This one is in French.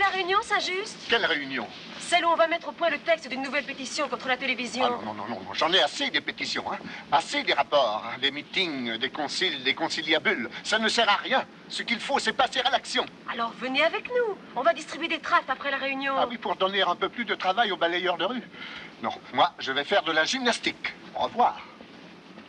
la réunion, Saint-Just? Quelle réunion? Celle où on va mettre au point le texte d'une nouvelle pétition contre la télévision. Ah non, j'en ai assez des pétitions, hein. Assez des rapports, hein, des meetings, des conciles, des conciliabules. Ça ne sert à rien. Ce qu'il faut, c'est passer à l'action. Alors venez avec nous. On va distribuer des tracts après la réunion. Ah oui, pour donner un peu plus de travail aux balayeurs de rue. Non, moi, je vais faire de la gymnastique. Au revoir.